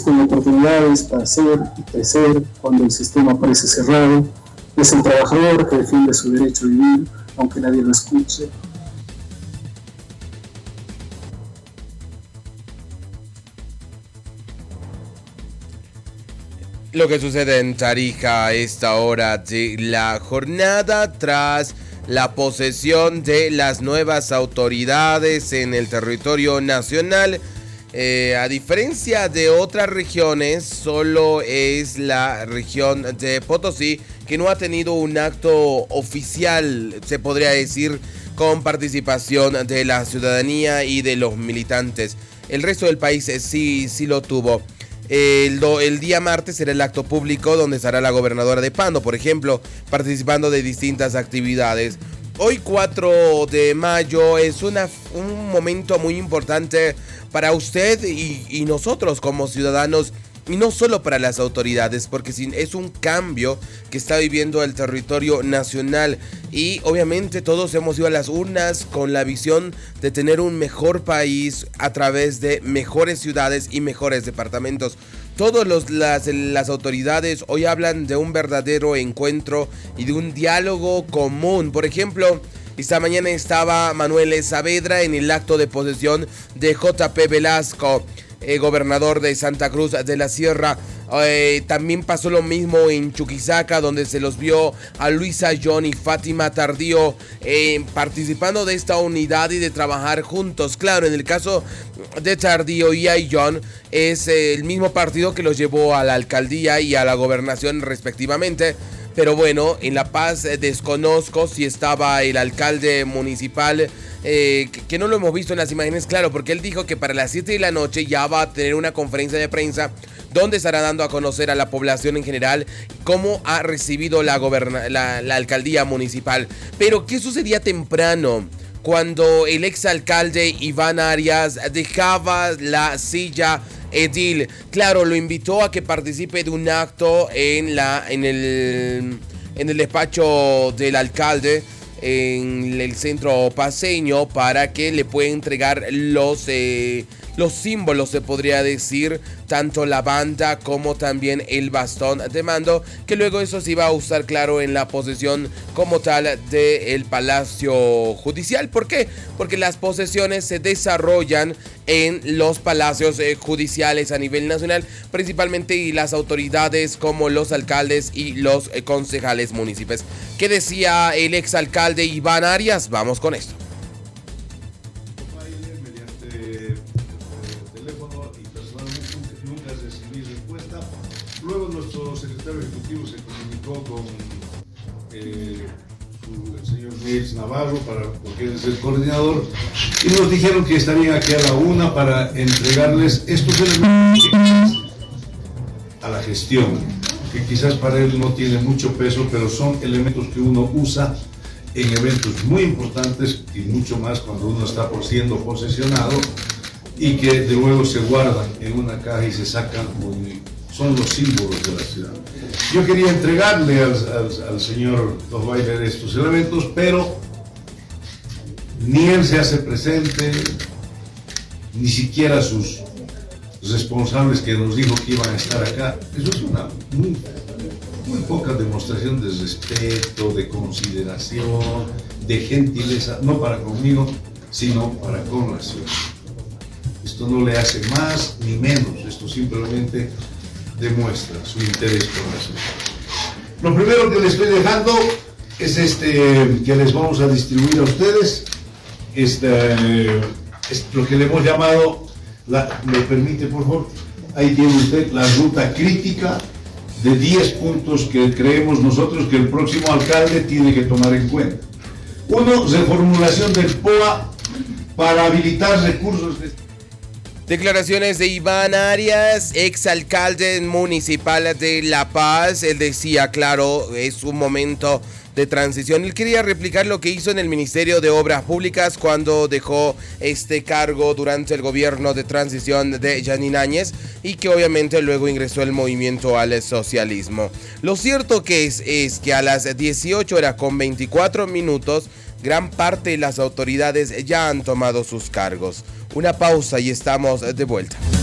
existen oportunidades para hacer y crecer cuando el sistema parece cerrado. Es el trabajador que defiende su derecho a vivir, aunque nadie lo escuche. Lo que sucede en Tarija a esta hora de la jornada tras la posesión de las nuevas autoridades en el territorio nacional. A diferencia de otras regiones, solo es la región de Potosí que no ha tenido un acto oficial, se podría decir, con participación de la ciudadanía y de los militantes. El resto del país sí lo tuvo. El día martes será el acto público donde estará la gobernadora de Pando, por ejemplo, participando de distintas actividades. Hoy 4 de mayo es un momento muy importante para usted y nosotros como ciudadanos, y no solo para las autoridades, porque es un cambio que está viviendo el territorio nacional y obviamente todos hemos ido a las urnas con la visión de tener un mejor país a través de mejores ciudades y mejores departamentos. Todas las autoridades hoy hablan de un verdadero encuentro y de un diálogo común. Por ejemplo, esta mañana estaba Manuel Saavedra en el acto de posesión de J.P. Velasco, gobernador de Santa Cruz de la Sierra. También pasó lo mismo en Chuquisaca, donde se los vio a Luisa John y Fátima Tardío participando de esta unidad y de trabajar juntos. Claro, en el caso de Tardío y Ayllón es el mismo partido que los llevó a la alcaldía y a la gobernación respectivamente. Pero bueno, en La Paz desconozco si estaba el alcalde municipal, que no lo hemos visto en las imágenes, claro, porque él dijo que para las 7 de la noche ya va a tener una conferencia de prensa donde estará dando a conocer a la población en general cómo ha recibido la alcaldía municipal. Pero ¿qué sucedía temprano? Cuando el exalcalde Iván Arias dejaba la silla edil. Claro, lo invitó a que participe de un acto en el despacho del alcalde en el centro paseño para que le pueda entregar los símbolos, se podría decir, tanto la banda como también el bastón de mando, que luego eso se iba a usar, claro, en la posesión como tal del Palacio Judicial. ¿Por qué? Porque las posesiones se desarrollan en los palacios judiciales a nivel nacional, principalmente, y las autoridades como los alcaldes y los concejales municipales. ¿Qué decía el exalcalde Iván Arias? Vamos con esto. Luego nuestro secretario ejecutivo se comunicó con el señor Nils Navarro, porque él es el coordinador, y nos dijeron que estarían aquí a la 1 para entregarles estos elementos a la gestión, que quizás para él no tiene mucho peso, pero son elementos que uno usa en eventos muy importantes y mucho más cuando uno está siendo posesionado, y que de luego se guardan en una caja y se sacan son los símbolos de la ciudad. Yo quería entregarle al señor Osweiler estos elementos, pero ni él se hace presente, ni siquiera sus responsables que nos dijo que iban a estar acá. Eso es una muy poca demostración de respeto, de consideración, de gentileza, no para conmigo, sino para con la ciudad. Esto no le hace más ni menos, esto simplemente demuestra su interés por la ciudad. Lo primero que les estoy dejando es que les vamos a distribuir a ustedes, es lo que le hemos llamado, ¿me permite por favor? Ahí tiene usted la ruta crítica de 10 puntos que creemos nosotros que el próximo alcalde tiene que tomar en cuenta. 1, reformulación del POA para habilitar recursos de... Declaraciones de Iván Arias, exalcalde municipal de La Paz. Él decía, claro, es un momento de transición. Él quería replicar lo que hizo en el Ministerio de Obras Públicas cuando dejó este cargo durante el gobierno de transición de Janine Áñez y que obviamente luego ingresó el movimiento al socialismo. Lo cierto que es que a las 18:24 gran parte de las autoridades ya han tomado sus cargos. Una pausa y estamos de vuelta.